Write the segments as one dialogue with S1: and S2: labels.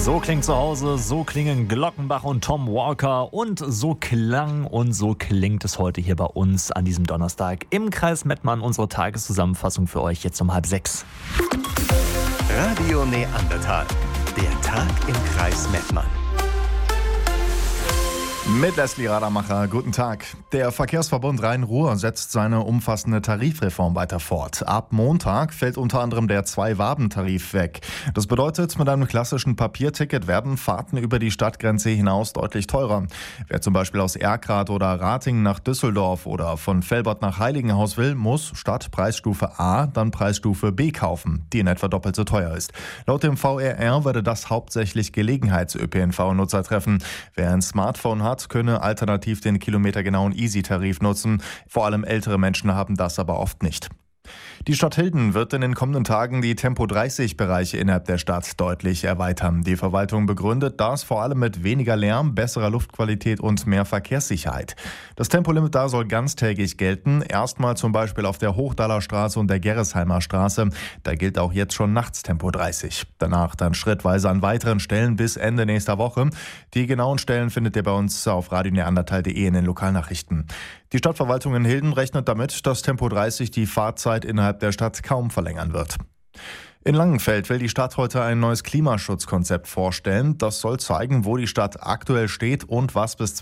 S1: So klingt zu Hause, so klingen Glockenbach und Tom Walker und so klang und so klingt es heute hier bei uns an diesem Donnerstag im Kreis Mettmann. Unsere Tageszusammenfassung für euch jetzt um 5:30.
S2: Radio Neandertal, der Tag im Kreis Mettmann.
S3: Mit Leslie Radermacher, guten Tag. Der Verkehrsverbund Rhein-Ruhr setzt seine umfassende Tarifreform weiter fort. Ab Montag fällt unter anderem der Zwei-Waben-Tarif weg. Das bedeutet, mit einem klassischen Papierticket werden Fahrten über die Stadtgrenze hinaus deutlich teurer. Wer zum Beispiel aus Erkrath oder Ratingen nach Düsseldorf oder von Velbert nach Heiligenhaus will, muss statt Preisstufe A dann Preisstufe B kaufen, die in etwa doppelt so teuer ist. Laut dem VRR würde das hauptsächlich Gelegenheits-ÖPNV-Nutzer treffen. Wer ein Smartphone hat, könne alternativ den kilometergenauen Easy-Tarif nutzen. Vor allem ältere Menschen haben das aber oft nicht. Die Stadt Hilden wird in den kommenden Tagen die Tempo-30-Bereiche innerhalb der Stadt deutlich erweitern. Die Verwaltung begründet das vor allem mit weniger Lärm, besserer Luftqualität und mehr Verkehrssicherheit. Das Tempolimit da soll ganztägig gelten, erstmal zum Beispiel auf der Hochdaler Straße und der Gerresheimer Straße. Da gilt auch jetzt schon nachts Tempo 30. Danach dann schrittweise an weiteren Stellen bis Ende nächster Woche. Die genauen Stellen findet ihr bei uns auf radioneandertal.de in den Lokalnachrichten. Die Stadtverwaltung in Hilden rechnet damit, dass Tempo 30 die Fahrzeit innerhalb der Stadt kaum verlängern wird. In Langenfeld will die Stadt heute ein neues Klimaschutzkonzept vorstellen. Das soll zeigen, wo die Stadt aktuell steht und was bis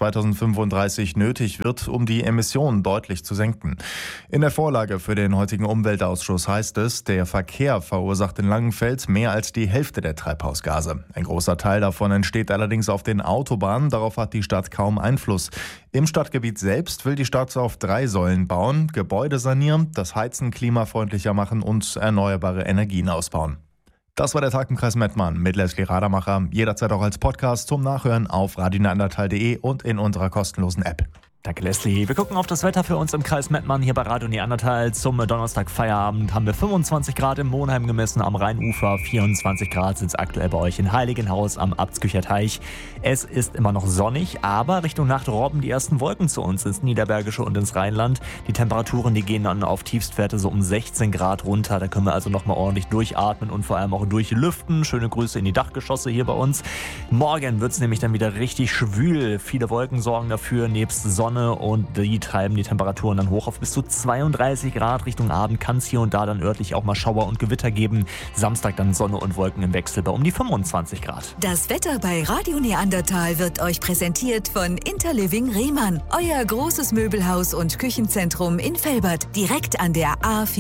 S3: 2035 nötig wird, um die Emissionen deutlich zu senken. In der Vorlage für den heutigen Umweltausschuss heißt es, der Verkehr verursacht in Langenfeld mehr als die Hälfte der Treibhausgase. Ein großer Teil davon entsteht allerdings auf den Autobahnen. Darauf hat die Stadt kaum Einfluss. Im Stadtgebiet selbst will die Stadt auf 3 Säulen bauen: Gebäude sanieren, das Heizen klimafreundlicher machen und erneuerbare Energien ausbauen. Das war der Tag im Kreis Mettmann mit Leslie Radermacher. Jederzeit auch als Podcast zum Nachhören auf radioneandertal.de und in unserer kostenlosen App.
S1: Danke, Leslie. Wir gucken auf das Wetter für uns im Kreis Mettmann hier bei Radio Neandertal. Zum Donnerstag Feierabend haben wir 25 Grad in Monheim gemessen, am Rheinufer 24 Grad sind es aktuell bei euch in Heiligenhaus am Abtskücher Teich. Es ist immer noch sonnig, aber Richtung Nacht robben die ersten Wolken zu uns ins Niederbergische und ins Rheinland. Die Temperaturen, die gehen dann auf Tiefstwerte so um 16 Grad runter. Da können wir also nochmal ordentlich durchatmen und vor allem auch durchlüften. Schöne Grüße in die Dachgeschosse hier bei uns. Morgen wird es nämlich dann wieder richtig schwül. Viele Wolken sorgen dafür, nebst Sonne, und die treiben die Temperaturen dann hoch auf bis zu 32 Grad. Richtung Abend kann es hier und da dann örtlich auch mal Schauer und Gewitter geben. Samstag dann Sonne und Wolken im Wechsel bei um die 25 Grad.
S4: Das Wetter bei Radio Neandertal wird euch präsentiert von Interliving Rehmann. Euer großes Möbelhaus und Küchenzentrum in Velbert, direkt an der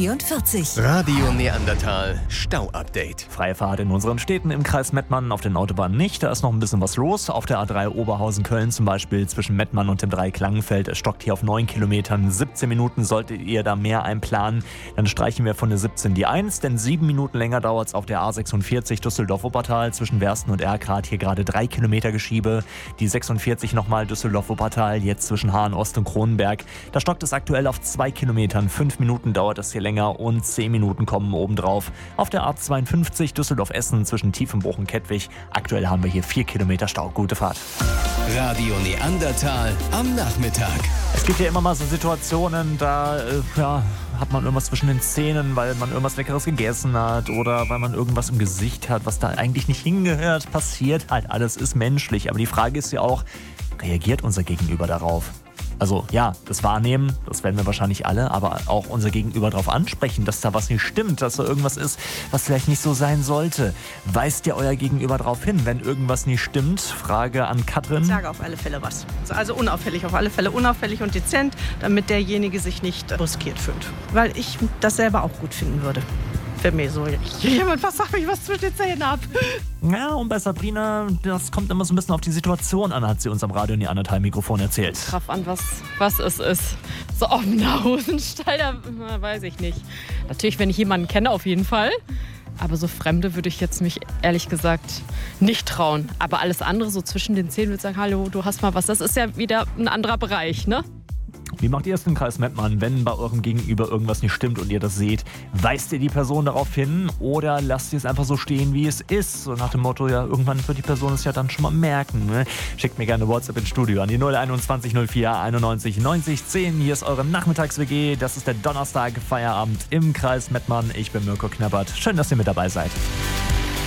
S4: A44.
S2: Radio Neandertal Stau-Update.
S1: Freie Fahrt in unseren Städten im Kreis Mettmann, auf den Autobahnen nicht. Da ist noch ein bisschen was los. Auf der A3 Oberhausen-Köln zum Beispiel zwischen Mettmann und dem Dreieck Langenfeld. Es stockt hier auf 9 Kilometern. 17 Minuten solltet ihr da mehr einplanen. Dann streichen wir von der 17 die 1, denn 7 Minuten länger dauert es auf der A46 Düsseldorf-Wuppertal zwischen Wersten und Erkrath. Hier gerade 3 Kilometer Geschiebe. Die 46 nochmal Düsseldorf-Wuppertal, jetzt zwischen Hahn-Ost und Kronenberg. Da stockt es aktuell auf 2 Kilometern. 5 Minuten dauert es hier länger und 10 Minuten kommen obendrauf. Auf der A52 Düsseldorf-Essen zwischen Tiefenbruch und Kettwig. Aktuell haben wir hier 4 Kilometer Stau. Gute Fahrt.
S2: Radio Neandertal am Nachmittag.
S1: Es gibt ja immer mal so Situationen, da hat man irgendwas zwischen den Zähnen, weil man irgendwas Leckeres gegessen hat oder weil man irgendwas im Gesicht hat, was da eigentlich nicht hingehört. Passiert halt, alles ist menschlich. Aber die Frage ist ja auch, reagiert unser Gegenüber darauf? Also ja, das Wahrnehmen, das werden wir wahrscheinlich alle, aber auch unser Gegenüber darauf ansprechen, dass da was nicht stimmt, dass da irgendwas ist, was vielleicht nicht so sein sollte. Weist ihr euer Gegenüber darauf hin, wenn irgendwas nicht stimmt? Frage an Katrin.
S5: Ich sage auf alle Fälle was. Also unauffällig, auf alle Fälle unauffällig und dezent, damit derjenige sich nicht brüskiert fühlt. Weil ich das selber auch gut finden würde. Wenn mir so jemand was sagt, wenn ich was zwischen den Zähnen habe.
S1: Ja, und bei Sabrina, das kommt immer so ein bisschen auf die Situation an, hat sie uns am Radio Neandertal-Mikrofon erzählt.
S6: Drauf an, was es ist. So offener Hosenstall, da weiß ich nicht. Natürlich, wenn ich jemanden kenne, auf jeden Fall. Aber so Fremde würde ich jetzt mich ehrlich gesagt nicht trauen. Aber alles andere, so zwischen den Zähnen, würde ich sagen, hallo, du hast mal was. Das ist ja wieder ein anderer Bereich, ne?
S1: Wie macht ihr es im Kreis Mettmann, wenn bei eurem Gegenüber irgendwas nicht stimmt und ihr das seht? Weist ihr die Person darauf hin oder lasst ihr es einfach so stehen, wie es ist? So nach dem Motto, ja, irgendwann wird die Person es ja dann schon mal merken. Ne? Schickt mir gerne WhatsApp ins Studio an die 021 04 91 90 10. Hier ist eure Nachmittags-WG. Das ist der Donnerstag Feierabend im Kreis Mettmann. Ich bin Mirko Knappert. Schön, dass ihr mit dabei seid.